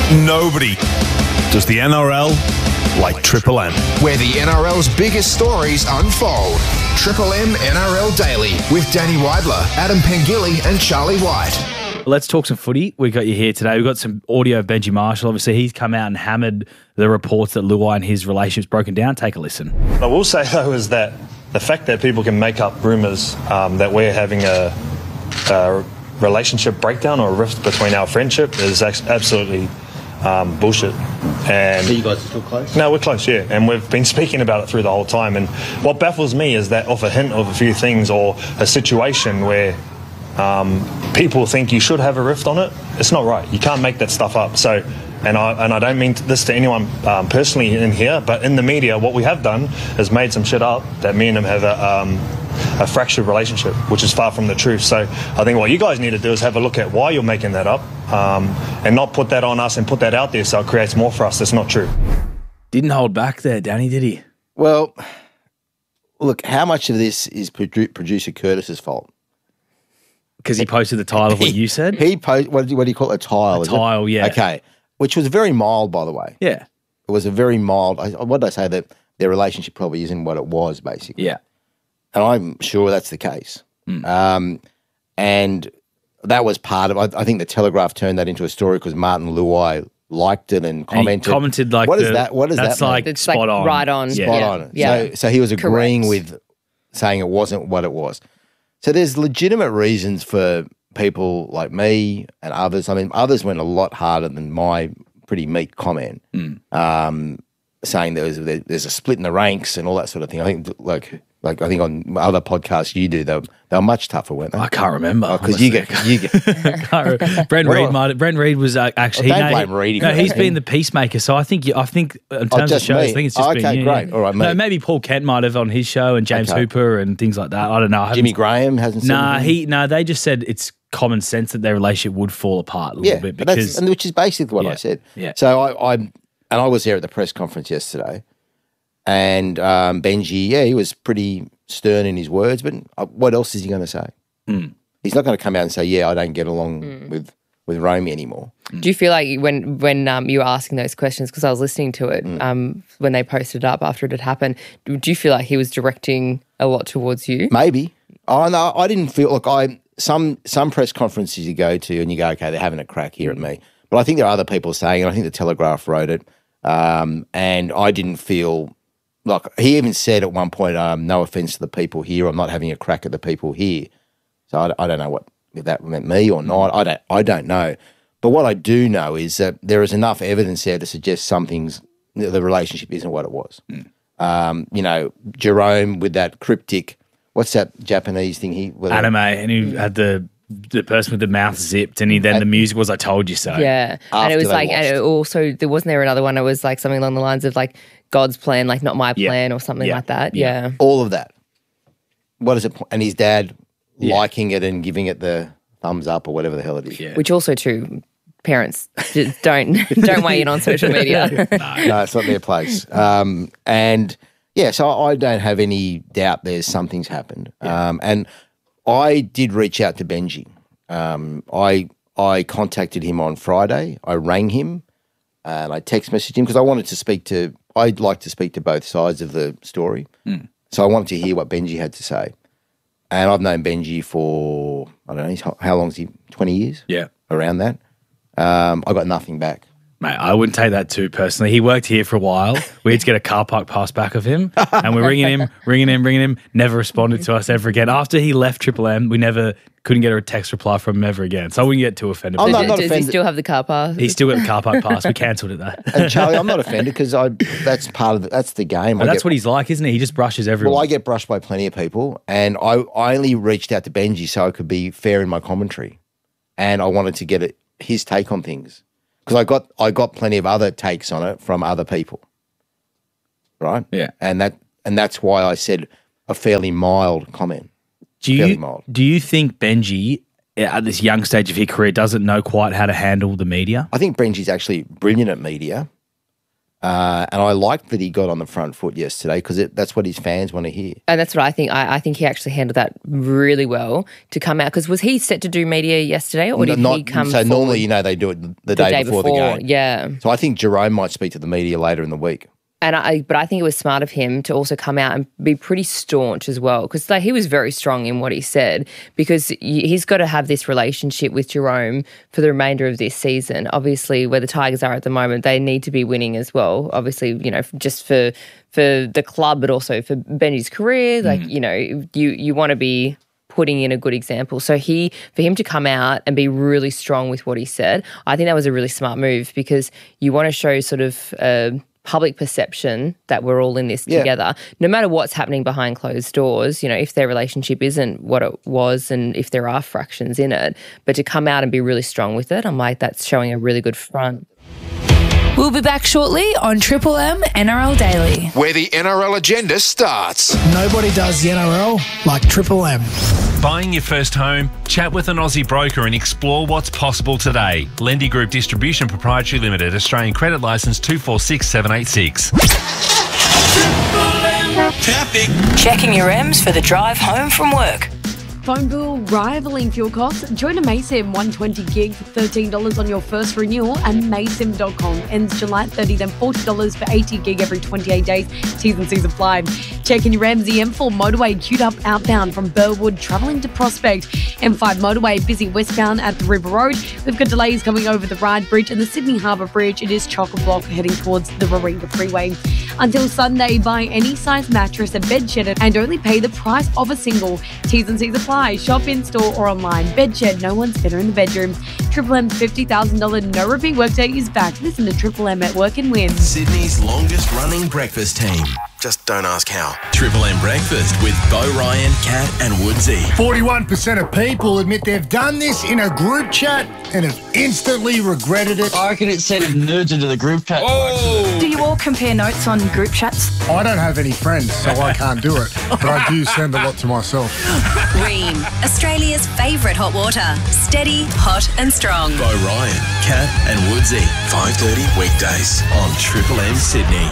Nobody does the NRL like Triple M. Where the NRL's biggest stories unfold. Triple M NRL Daily with Danny Weidler, Adam Pengilly and Charlie White. Let's talk some footy. We got you here today. We've got some audio of Benji Marshall. Obviously, he's come out and hammered the reports that Luai and his relationship's broken down. Take a listen. What I will say, though, is that the fact that people can make up rumours that we're having a relationship breakdown or a rift between our friendship is absolutely bullshit. And So you guys are still close? no, we're close, yeah, and we've been speaking about it through the whole time. And what baffles me is that off a hint of a few things or a situation where people think you should have a rift on it, it's not right. You can't make that stuff up. So, and I don't mean this to anyone personally in here, but in the media, what we have done is made some shit up that me and him have a fractured relationship, which is far from the truth. So I think what you guys need to do is have a look at why you're making that up and not put that on us and put that out there so it creates more for us. That's not true. Didn't hold back there, Danny, did he? Well, look, how much of this is producer Curtis's fault? Because he posted the title of what you said? He what do you call it? A tile? A tile, yeah. Okay, which was very mild, by the way. Yeah. It was a very mild. What did I say? That their relationship probably isn't what it was, basically. Yeah. And I'm sure that's the case. And that was part of. I think the Telegraph turned that into a story because Martin Luai liked it and commented. He commented like, what is that? What is that's that? like mean? It's spot like on. right on. Yeah. Spot Yeah. on. Yeah. So he was agreeing Correct. with saying it wasn't what it was. So there's legitimate reasons for people like me and others. I mean, others went a lot harder than my pretty meek comment, saying there's a split in the ranks and all that sort of thing. I think like I think on other podcasts you do, they were much tougher, weren't they? I can't remember. Because you get Brent Reid was actually. Don't blame Reid. No, he's been the peacemaker. So I think in terms of just shows, me? I think it's just Okay, been you. great. All right, No, me. maybe Paul Kent might have on his show and James Okay. Hooper and things like that. I don't know. I haven't- Jimmy Graham hasn't said anything? They just said it's common sense that their relationship would fall apart a little bit but because which is basically what I said. Yeah. So I was there at the press conference yesterday, and Benji, he was pretty stern in his words, but what else is he going to say? He's not going to come out and say, "Yeah, I don't get along with Romy anymore." Do you feel like when you were asking those questions, because I was listening to it when they posted it up after it had happened, do you feel like he was directing a lot towards you? Maybe. Oh no, I didn't feel. Look, some press conferences you go to and you go, "Okay, they're having a crack here at me," but I think there are other people saying, and I think the Telegraph wrote it, and I didn't feel. Like he even said at one point, no offense to the people here, I'm not having a crack at the people here. So I don't know if that meant me or not. I don't know. But what I do know is that there is enough evidence there to suggest the relationship isn't what it was. Jerome with that cryptic, what's that Japanese thing? anime, and he had the person with the mouth zipped, and then the music was "I told you so." Yeah, and After it was they like, and lost. it also wasn't there another one? It was like something along the lines of like God's plan, like not my Yeah. plan, or something Yeah. like that. Yeah. Yeah. all of that. What is it? And his dad liking it and giving it the thumbs up or whatever the hell it is. Yeah. Which also too, parents just don't weigh in on social media. No, it's not their place. And yeah, so I don't have any doubt there's something's happened. And I did reach out to Benji. I contacted him on Friday. I rang him and I text messaged him because I'd like to speak to both sides of the story. So I wanted to hear what Benji had to say. And I've known Benji for, I don't know, how long is he? 20 years? Yeah. Around that. I got nothing back. Mate, I wouldn't take that too personally. He worked here for a while. We had to get a car park pass back of him, and we're ringing him. Never responded to us ever again. After he left Triple M, we couldn't get a text reply from him ever again. So I wouldn't get too offended. I'm not Does he offended. still have the car pass? He's still got the car park pass. We cancelled it though. And Charlie, I'm not offended because that's part of that's the game. But that's what he's like, isn't he? He just brushes everyone. Well, I get brushed by plenty of people, and I only reached out to Benji so I could be fair in my commentary, and I wanted to get his take on things because I got plenty of other takes on it from other people, right? Yeah. and that's why I said a fairly mild comment. Fairly mild. Do you think Benji, at this young stage of his career, doesn't know quite how to handle the media? I think Benji's actually brilliant at media. And I liked that he got on the front foot yesterday because that's what his fans want to hear. And that's what I think. I think he actually handled that really well to come out. Because was he set to do media yesterday, or did he come? So normally, they do it the day before the game. Yeah. So I think Jerome might speak to the media later in the week. But I think it was smart of him to also come out and be pretty staunch as well, because he was very strong in what he said, because he's got to have this relationship with Jerome for the remainder of this season. Obviously, where the Tigers are at the moment, they need to be winning as well. Obviously, just for the club, but also for Benji's career. You want to be putting in a good example. So for him to come out and be really strong with what he said, I think that was a really smart move, because you want to show sort of public perception that we're all in this together, no matter what's happening behind closed doors, if their relationship isn't what it was and if there are fractions in it, but to come out and be really strong with it, I'm like, that's showing a really good front. We'll be back shortly on Triple M NRL Daily, where the NRL agenda starts. Nobody does the NRL like Triple M. Buying your first home? Chat with an Aussie broker and explore what's possible today. Lendy Group Distribution Proprietary Limited, Australian Credit Licence 246786. Traffic. Checking your M's for the drive home from work. Phone bill rivaling fuel costs? Join a MaySim 120 gig for $13 on your first renewal at maysim.com. Ends July 30, then $40 for 80 gig every 28 days. T's and C's apply. Checking your M's, the M4 motorway queued up outbound from Burwood travelling to Prospect. M5 motorway busy westbound at the River Road. We've got delays coming over the Ryde Bridge and the Sydney Harbour Bridge. It is chock-a-block heading towards the Warringah Freeway. Until Sunday, buy any size mattress at Bedshed and only pay the price of a single. T's and C's apply. Shop in store or online. Bedshed, no one's better in the bedroom. Triple M's $50,000 no repeat workday is back. Listen to Triple M at work and win. Sydney's longest running breakfast team. Just don't ask how. Triple M Breakfast with Bo Ryan, Kat and Woodsy. 41% of people admit they've done this in a group chat and have instantly regretted it. I reckon it sent nerds into the group chat. Oh. Do you all compare notes on group chats? I don't have any friends, so I can't do it. But I do send a lot to myself. Ream, Australia's favourite hot water. Steady, hot and strong. Bo Ryan, Kat and Woodsy. 5:30 weekdays on Triple M Sydney.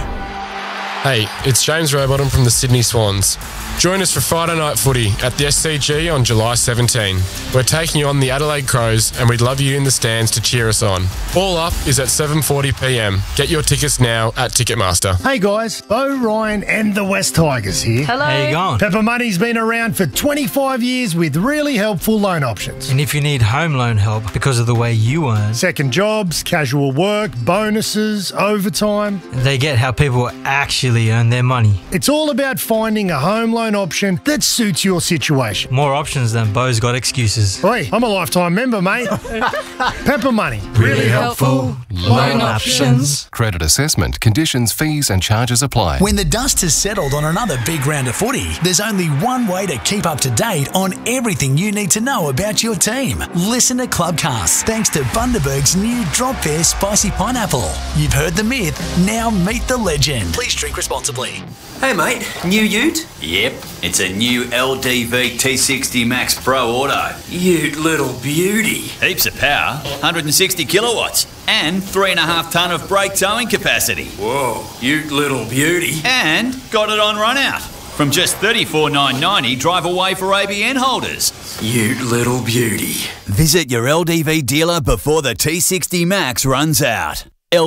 Hey, it's James Rowbottom from the Sydney Swans. Join us for Friday Night Footy at the SCG on July 17. We're taking on the Adelaide Crows and we'd love you in the stands to cheer us on. All up is at 7:40pm. Get your tickets now at Ticketmaster. Hey guys, Bo Ryan and the West Tigers here. Hello. How you going? Pepper Money's been around for 25 years with really helpful loan options. And if you need home loan help because of the way you earn, second jobs, casual work, bonuses, overtime, they get how people actually earn their money. It's all about finding a home loan option that suits your situation. More options than Bo's got excuses. Hey, I'm a lifetime member, mate. Pepper Money. Really helpful loan options. Credit assessment, conditions, fees and charges apply. When the dust has settled on another big round of footy, there's only one way to keep up to date on everything you need to know about your team. Listen to Clubcast, thanks to Bundaberg's new Drop Bear Spicy Pineapple. You've heard the myth, now meet the legend. Please drink responsibly. Hey mate, new ute? Yep, it's a new LDV T60 Max Pro Auto. Ute little beauty. Heaps of power, 160 kilowatts, and 3.5 tonne of brake towing capacity. Whoa, ute little beauty. And got it on run out. From just $34,990 drive away for ABN holders. Ute little beauty. Visit your LDV dealer before the T60 Max runs out.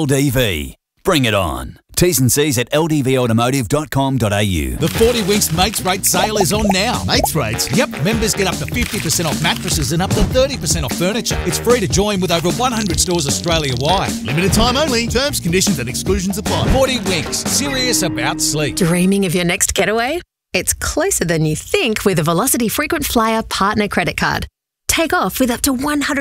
LDV. Bring it on. T's and C's at ldvautomotive.com.au. The 40 Winks Mates Rate sale is on now. Mates Rates? Yep, members get up to 50% off mattresses and up to 30% off furniture. It's free to join with over 100 stores Australia-wide. Limited time only. Terms, conditions and exclusions apply. 40 Winks. Serious about sleep. Dreaming of your next getaway? It's closer than you think with a Velocity Frequent Flyer Partner Credit Card. Take off with up to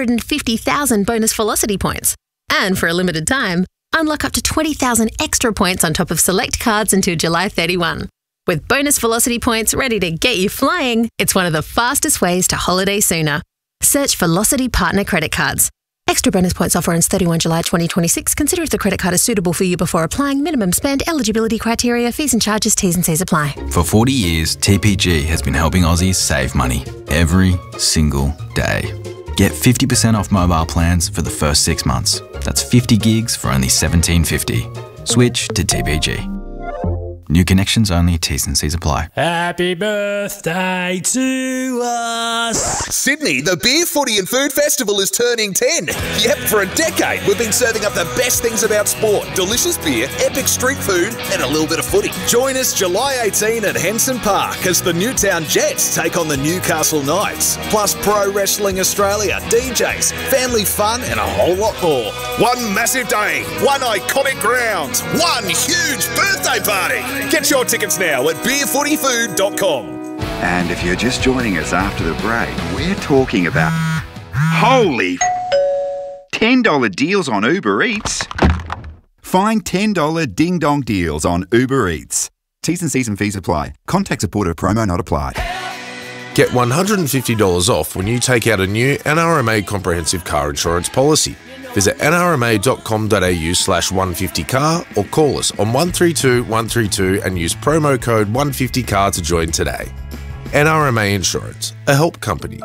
150,000 bonus Velocity points. And for a limited time, unlock up to 20,000 extra points on top of select cards until July 31. With bonus Velocity points ready to get you flying, it's one of the fastest ways to holiday sooner. Search Velocity Partner Credit Cards. Extra bonus points offer ends 31 July 2026. Consider if the credit card is suitable for you before applying. Minimum spend, eligibility criteria, fees and charges, T's and C's apply. For 40 years, TPG has been helping Aussies save money every single day. Get 50% off mobile plans for the first 6 months. That's 50 gigs for only $17.50. Switch to TPG. New connections only, T's and C's apply. Happy birthday to us. Sydney, the Beer, Footy and Food Festival is turning 10. Yep, for a decade we've been serving up the best things about sport. Delicious beer, epic street food and a little bit of footy. Join us July 18 at Henson Park as the Newtown Jets take on the Newcastle Knights. Plus Pro Wrestling Australia, DJs, family fun and a whole lot more. One massive day, one iconic ground, one huge birthday party. Get your tickets now at beerfootyfood.com. And if you're just joining us after the break, we're talking about holy $10 deals on Uber Eats. Find $10 ding-dong deals on Uber Eats. T's and C's and fees apply. Contact supporter promo not applied. Get $150 off when you take out a new NRMA comprehensive car insurance policy. Visit nrma.com.au/150car or call us on 132 132 and use promo code 150car to join today. NRMA Insurance, a help company.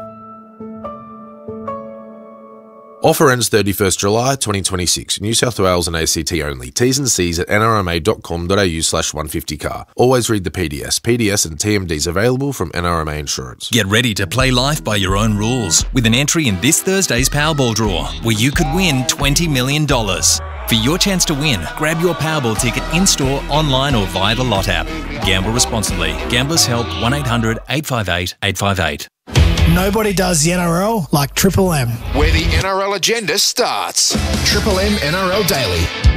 Offer ends 31st July 2026. New South Wales and ACT only. T's and C's at nrma.com.au/150car. Always read the PDS. PDS and TMDs available from NRMA Insurance. Get ready to play life by your own rules with an entry in this Thursday's Powerball draw, where you could win $20 million. For your chance to win, grab your Powerball ticket in-store, online or via the Lot app. Gamble responsibly. Gamblers Help 1-800-858-858. Nobody does the NRL like Triple M. Where the NRL agenda starts. Triple M NRL Daily.